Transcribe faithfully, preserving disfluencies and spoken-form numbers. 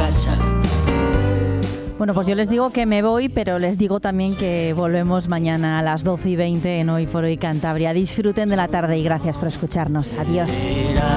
casa. Bueno, pues yo les digo que me voy, pero les digo también que volvemos mañana a las doce y veinte en Hoy por Hoy Cantabria. Disfruten de la tarde y gracias por escucharnos. Adiós.